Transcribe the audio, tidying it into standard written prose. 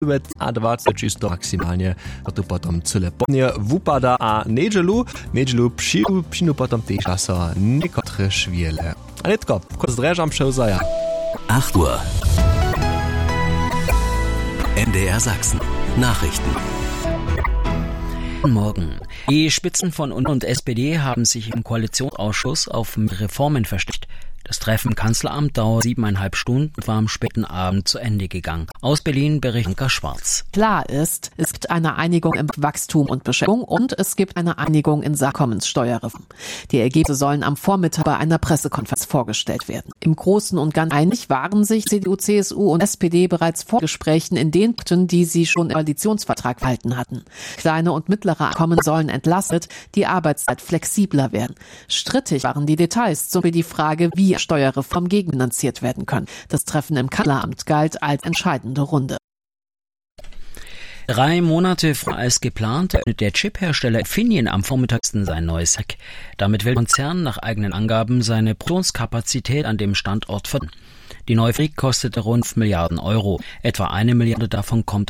Über 20 maximalnie, to potom celé plne vypadá a nedelu přijdu potom tiež sa nekotre šviele. Anetko, zdrežam převzaja. 8 Uhr. NDR Sachsen. Nachrichten. Morgen. Die Spitzen von Union und SPD haben sich im Koalitionsausschuss auf Reformen verständigt. Das Treffen im Kanzleramt dauert 7,5 Stunden und war am späten Abend zu Ende gegangen. Aus Berlin berichtet Anka Schwarz. Klar ist, es gibt eine Einigung im Wachstum und Beschäftigung und es gibt eine Einigung in Einkommenssteuerreform. Die Ergebnisse sollen am Vormittag bei einer Pressekonferenz vorgestellt werden. Im Großen und Ganzen einig waren sich CDU, CSU und SPD bereits vor Gesprächen in den Punkten, die sie schon im Koalitionsvertrag verhalten hatten. Kleine und mittlere Einkommen sollen entlastet, die Arbeitszeit flexibler werden. Strittig waren die Details, sowie die Frage, wie Steuerreform gegenfinanziert werden können. Das Treffen im Kanzleramt galt als entscheidende Runde. 3 Monate früher als geplant öffnet der Chiphersteller Infineon am Vormittag sein neues Werk. Damit will der Konzern nach eigenen Angaben seine Produktionskapazität an dem Standort verdoppeln. Die neue Fabrik kostete rund 5 Milliarden Euro. Etwa 1 Milliarde davon kommt